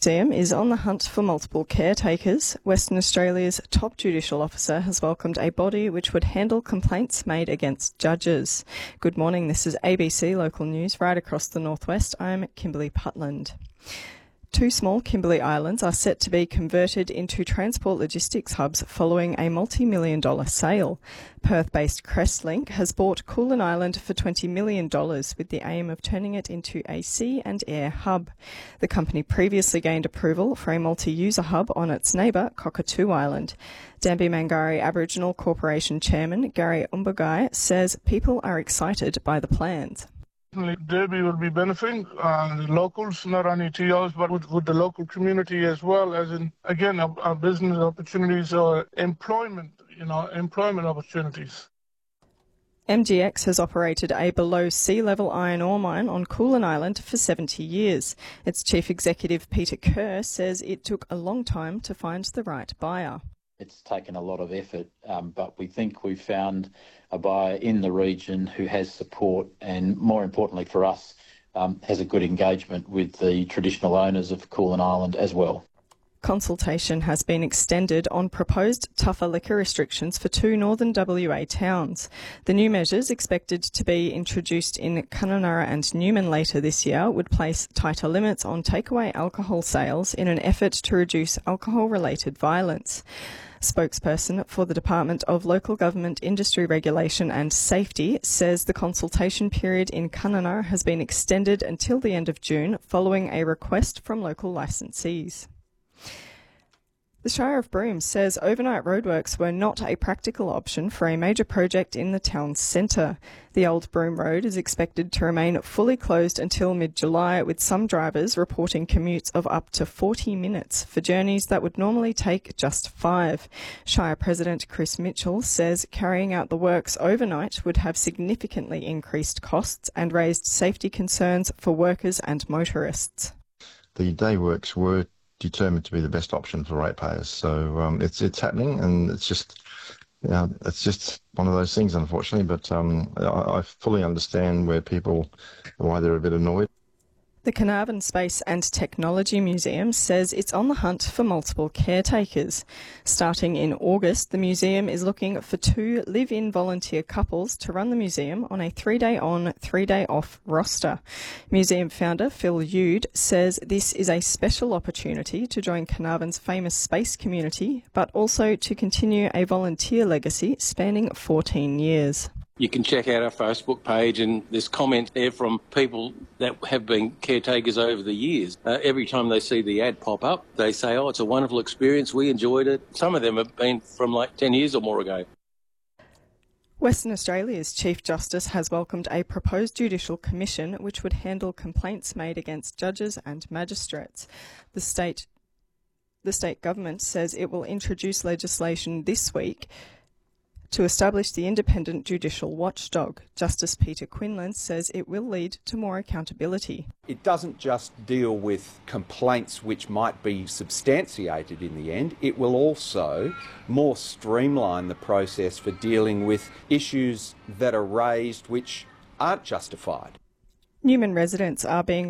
Museum is on the hunt for multiple caretakers. Western Australia's top judicial officer has welcomed a body which would handle complaints made against judges. Good morning, this is ABC Local News right across the northwest. I'm Kimberly Putland. Two small Kimberley Islands are set to be converted into transport logistics hubs following a multi-million-dollar sale. Perth-based Crestlink has bought Kulin Island for $20 million with the aim of turning it into a sea and air hub. The company previously gained approval for a multi-user hub on its neighbour, Cockatoo Island. Dampi Mangari Aboriginal Corporation Chairman Gary Umbagai says people are excited by the plans. Derby will be benefiting the locals, not only TOs, but with the local community as well, as in, again, our business opportunities or employment opportunities. MGX has operated a below sea level iron ore mine on Kulin Island for 70 years. Its chief executive Peter Kerr says it took a long time to find the right buyer. It's taken a lot of effort, but we think we've found a buyer in the region who has support and, more importantly for us, has a good engagement with the traditional owners of Kulin Island as well. Consultation has been extended on proposed tougher liquor restrictions for two northern WA towns. The new measures, expected to be introduced in Kununurra and Newman later this year, would place tighter limits on takeaway alcohol sales in an effort to reduce alcohol-related violence. Spokesperson for the Department of Local Government Industry Regulation and Safety says the consultation period in Kununurra has been extended until the end of June following a request from local licensees. The Shire of Broome says overnight roadworks were not a practical option for a major project in the town's centre. The old Broome Road is expected to remain fully closed until mid-July, with some drivers reporting commutes of up to 40 minutes for journeys that would normally take just 5. Shire President Chris Mitchell says carrying out the works overnight would have significantly increased costs and raised safety concerns for workers and motorists. The day works were determined to be the best option for ratepayers. So it's happening, and it's just one of those things, unfortunately. But I fully understand why they're a bit annoyed. The Carnarvon Space and Technology Museum says it's on the hunt for multiple caretakers. Starting in August, the museum is looking for 2 live-in volunteer couples to run the museum on a 3-day on, 3-day off roster. Museum founder Phil Yude says this is a special opportunity to join Carnarvon's famous space community, but also to continue a volunteer legacy spanning 14 years. You can check out our Facebook page, and there's comments there from people that have been caretakers over the years. Every time they see the ad pop up, they say, oh, it's a wonderful experience, we enjoyed it. Some of them have been from like 10 years or more ago. Western Australia's Chief Justice has welcomed a proposed judicial commission which would handle complaints made against judges and magistrates. The state government says it will introduce legislation this week to establish the independent judicial watchdog. Justice Peter Quinlan says it will lead to more accountability. It doesn't just deal with complaints which might be substantiated in the end. It will also more streamline the process for dealing with issues that are raised which aren't justified. Newman residents are being